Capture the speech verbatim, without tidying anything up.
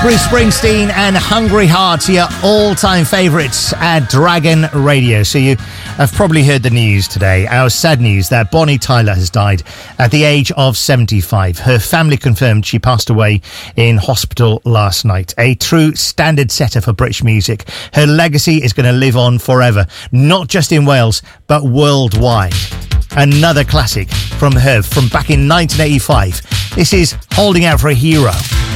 Bruce Springsteen and Hungry Hearts, your all-time favourites at Dragon Radio. So you have probably heard the news today, our sad news that Bonnie Tyler has died at the age of seventy-five. Her family confirmed she passed away in hospital last night. A true standard setter for British music. Her legacy is going to live on forever, not just in Wales, but worldwide. Another classic from her from back in nineteen eighty-five. This is Holding Out for a Hero.